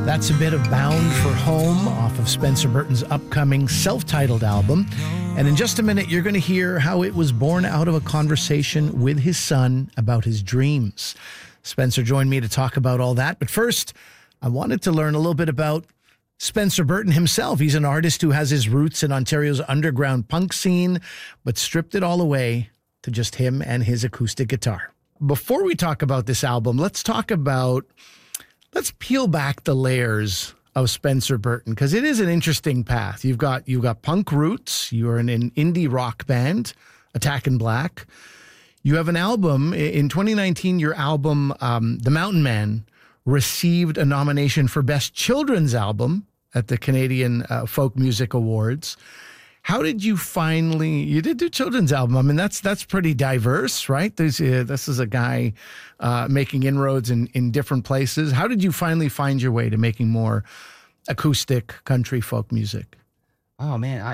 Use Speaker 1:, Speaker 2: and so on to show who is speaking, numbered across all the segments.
Speaker 1: That's a bit of Bound for Home off of Spencer Burton's upcoming self-titled album. And in just a minute, you're going to hear how it was born out of a conversation with his son about his dreams. Spencer joined me to talk about all that. But first, I wanted to learn a little bit about Spencer Burton himself. He's an artist who has his roots in Ontario's underground punk scene, but stripped it all away to just him and his acoustic guitar. Before we talk about this album, let's peel back the layers of Spencer Burton, because it is an interesting path. You've got punk roots. You're in an indie rock band, Attacking Black. You have an album. In 2019, your album, The Mountain Man, received a nomination for Best Children's Album at the Canadian Folk Music Awards. How did you you did do children's album? I mean, that's pretty diverse, right? This is a guy making inroads in different places. How did you finally find your way to making more acoustic country folk music?
Speaker 2: Oh man,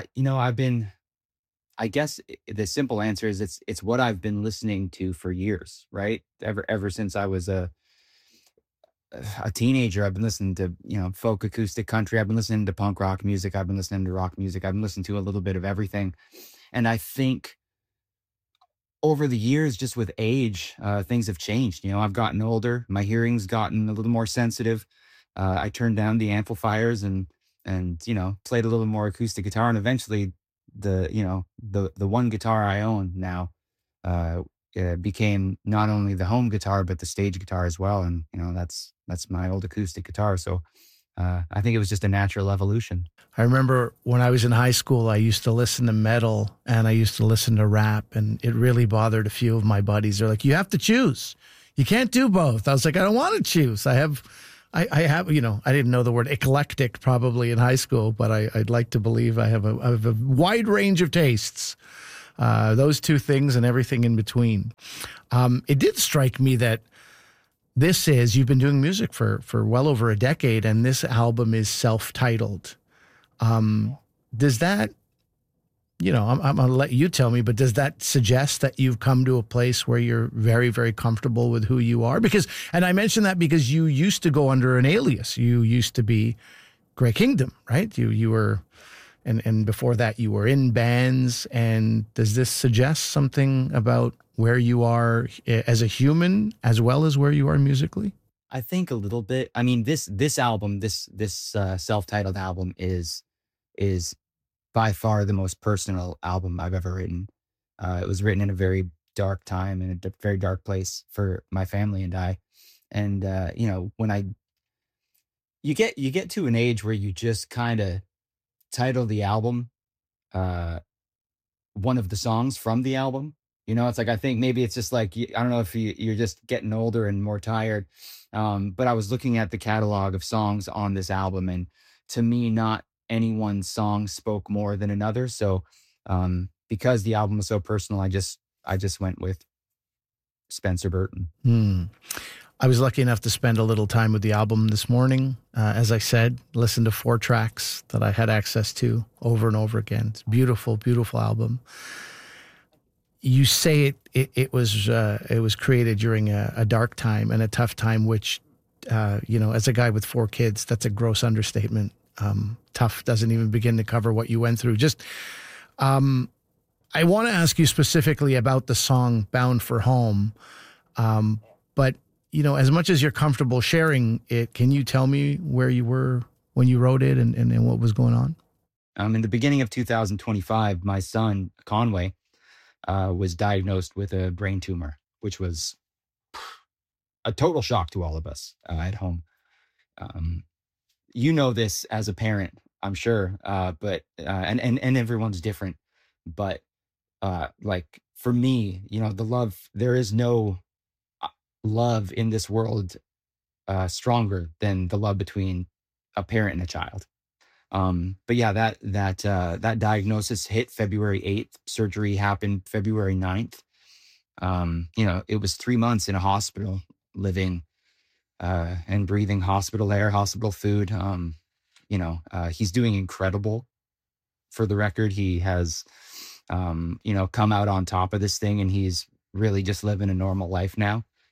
Speaker 2: I guess the simple answer is it's what I've been listening to for years, right? Ever since I was a teenager, I've been listening to, folk acoustic country. I've been listening to punk rock music. I've been listening to rock music. I've been listening to a little bit of everything. And I think over the years, just with age, things have changed. I've gotten older. My hearing's gotten a little more sensitive. I turned down the amplifiers and played a little more acoustic guitar. And eventually the one guitar I own now, became not only the home guitar, but the stage guitar as well. And, that's my old acoustic guitar. So I think it was just a natural evolution.
Speaker 1: I remember when I was in high school, I used to listen to metal and I used to listen to rap, and it really bothered a few of my buddies. They're like, you have to choose. You can't do both. I was like, I don't want to choose. I have, I didn't know the word eclectic probably in high school, but I'd like to believe I have a wide range of tastes. Those two things and everything in between. It did strike me that you've been doing music for well over a decade, and this album is self-titled. Does that, I'm going to let you tell me, but does that suggest that you've come to a place where you're very, very comfortable with who you are? And I mention that because you used to go under an alias. You used to be Grey Kingdom, right? You were... And before that, you were in bands. And does this suggest something about where you are as a human as well as where you are musically?
Speaker 2: I think a little bit. I mean, this album, this self-titled album is by far the most personal album I've ever written. It was written in a very dark time and a very dark place for my family and I. And when you get to an age where you just kind of title the album one of the songs from the album. It's like, I think maybe it's just like, I don't know if you're just getting older and more tired, but I was looking at the catalog of songs on this album, and to me, not any one song spoke more than another. So because the album was so personal, I just went with Spencer Burton.
Speaker 1: I was lucky enough to spend a little time with the album this morning. As I said, listened to 4 tracks that I had access to over and over again. It's a beautiful, beautiful album. You say it was created during a dark time and a tough time, which, as a guy with 4 kids, that's a gross understatement. Tough doesn't even begin to cover what you went through. I want to ask you specifically about the song Bound for Home. But as much as you're comfortable sharing it, can you tell me where you were when you wrote it and what was going on?
Speaker 2: In the beginning of 2025, my son, Conway, was diagnosed with a brain tumor, which was a total shock to all of us at home. This as a parent, I'm sure, but and everyone's different. But like for me, the love, there is no love in this world stronger than the love between a parent and a child. But yeah, that diagnosis hit February 8th. Surgery happened February 9th. It was 3 months in a hospital, living and breathing hospital air, hospital food. He's doing incredible. For the record, he has, come out on top of this thing, and he's really just living a normal life now.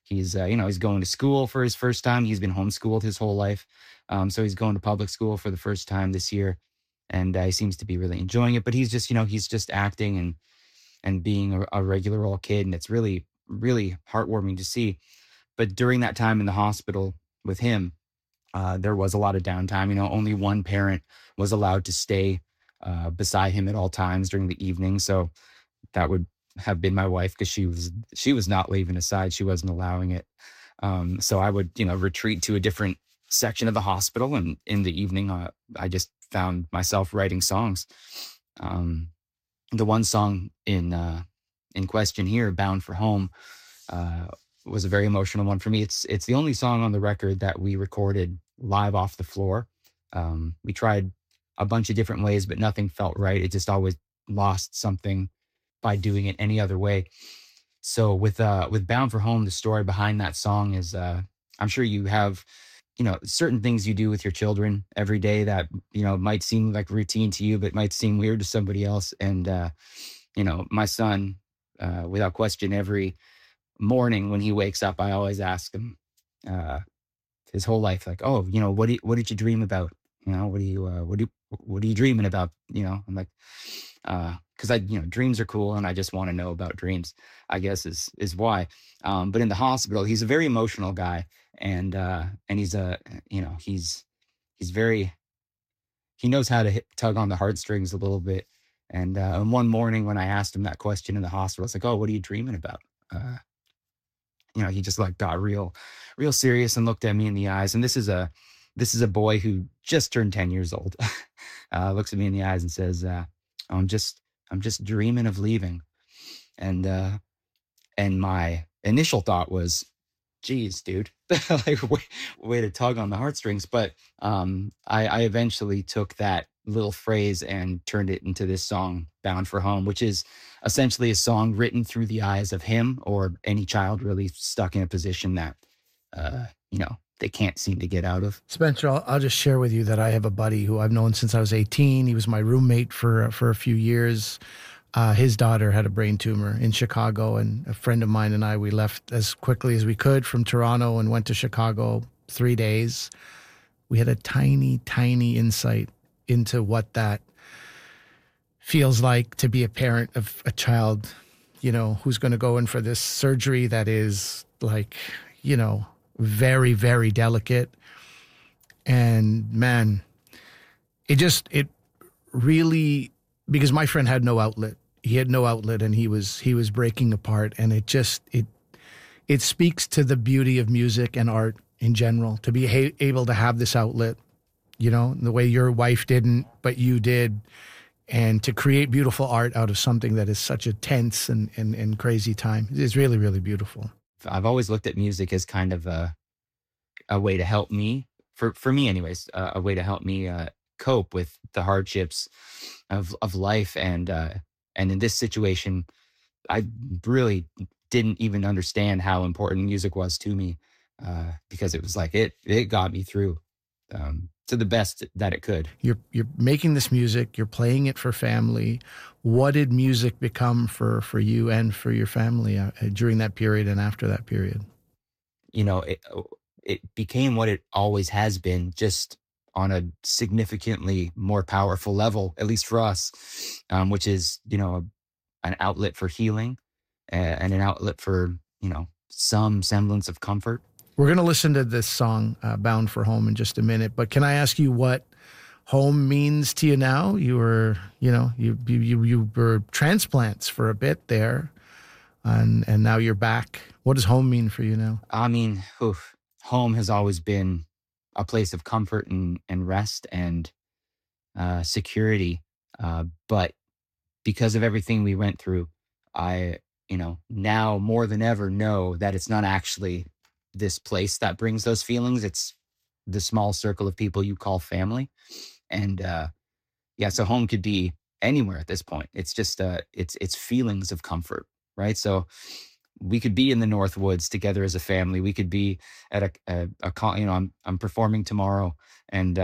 Speaker 2: He's he's going to school for his first time. He's been homeschooled his whole life, so he's going to public school for the first time this year, and he seems to be really enjoying it. But he's just he's just acting and being a regular old kid, and it's really really heartwarming to see. But during that time in the hospital with him, there was a lot of downtime. Only one parent was allowed to stay beside him at all times during the evening. So that would have been my wife, because she was not leaving his side. She wasn't allowing it. So I would retreat to a different section of the hospital, and in the evening, I just found myself writing songs. The one song in question here, "Bound for Home," was a very emotional one for me. It's the only song on the record that we recorded live off the floor. We tried a bunch of different ways, but nothing felt right. It just always lost something by doing it any other way. So with "Bound for Home," the story behind that song is, I'm sure you have certain things you do with your children every day that might seem like routine to you, but might seem weird to somebody else. And my son, without question, every morning when he wakes up, I always ask him, his whole life, like, "Oh, what did you dream about? What are you dreaming about?" I'm like, because dreams are cool, and I just want to know about dreams, I guess is why. But in the hospital, he's a very emotional guy, and he's he's very, he knows how to tug on the heartstrings a little bit. And one morning when I asked him that question in the hospital, it's like, "Oh, what are you dreaming about?" He just like got real serious and looked at me in the eyes. And this is a boy who just turned 10 years old. Looks at me in the eyes and says, I'm just dreaming of leaving." And my initial thought was, "Geez, dude," like way to tug on the heartstrings. But I eventually took that little phrase and turned it into this song, "Bound for Home," which is essentially a song written through the eyes of him, or any child really stuck in a position that they can't seem to get out of.
Speaker 1: Spencer, I'll just share with you that I have a buddy who I've known since I was 18. He was my roommate for a few years. His daughter had a brain tumor in Chicago, and a friend of mine and I, we left as quickly as we could from Toronto and went to Chicago 3 days. We had a tiny, tiny insight into what that feels like to be a parent of a child, who's going to go in for this surgery that is like, very, very delicate. And man, it really, because my friend had no outlet. He had no outlet, and he was breaking apart. And it speaks to the beauty of music and art in general, to be able to have this outlet, the way your wife didn't, but you did, and to create beautiful art out of something that is such a tense and crazy time. It's really, really beautiful.
Speaker 2: I've always looked at music as kind of a way to help me, for me anyways, a way to help me cope with the hardships of life. And in this situation, I really didn't even understand how important music was to me, because it was like it got me through, to the best that it could.
Speaker 1: You're making this music, you're playing it for family. What did music become for you and for your family during that period and after that period?
Speaker 2: It became what it always has been, just on a significantly more powerful level, at least for us, which is, an outlet for healing, and an outlet for, some semblance of comfort.
Speaker 1: We're going to listen to this song, "Bound for Home," in just a minute. But can I ask you what home means to you now? You were, you were transplants for a bit there, and now you're back. What does home mean for you now?
Speaker 2: I mean, home has always been a place of comfort and rest and security. But because of everything we went through, I, now more than ever know that it's not actually this place that brings those feelings. It's the small circle of people you call family. And so home could be anywhere at this point. It's just it's feelings of comfort, right? So we could be in the North Woods together as a family. We could be at I'm performing tomorrow, and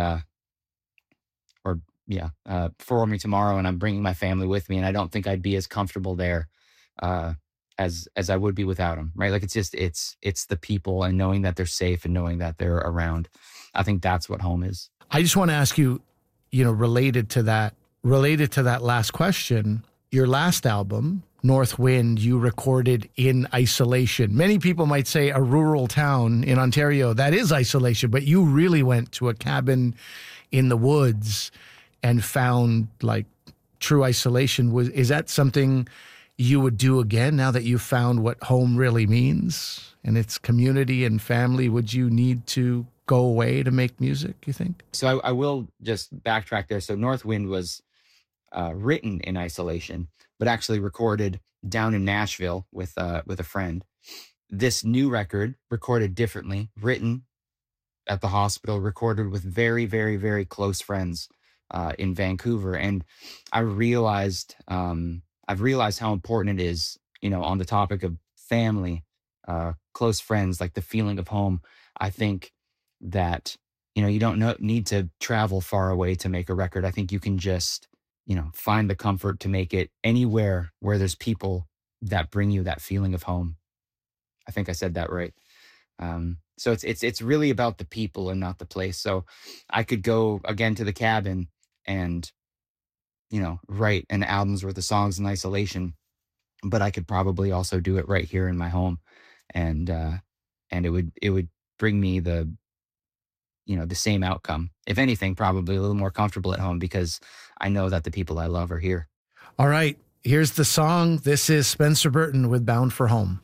Speaker 2: performing tomorrow, and I'm bringing my family with me, and I don't think I'd be as comfortable there as I would be without them, right? Like it's the people and knowing that they're safe and knowing that they're around. I think that's what home is.
Speaker 1: I just want to ask you, related to that last question, your last album, North Wind, you recorded in isolation. Many people might say a rural town in Ontario, that is isolation, but you really went to a cabin in the woods and found like true isolation. Is that something you would do again now that you've found what home really means and it's community and family? Would you need to go away to make music, you think?
Speaker 2: So I will just backtrack there. So North Wind was written in isolation, but actually recorded down in Nashville with a friend. This new record, recorded differently, written at the hospital, recorded with very, very, very close friends in Vancouver. And I realized, I've realized how important it is, on the topic of family, close friends, like the feeling of home. I think that, you don't need to travel far away to make a record. I think you can just, find the comfort to make it anywhere where there's people that bring you that feeling of home. I think I said that right. So it's really about the people and not the place. So I could go again to the cabin and, write an album's worth of songs in isolation, but I could probably also do it right here in my home. And it would bring me the same outcome. If anything, probably a little more comfortable at home because I know that the people I love are here.
Speaker 1: All right. Here's the song. This is Spencer Burton with Bound for Home.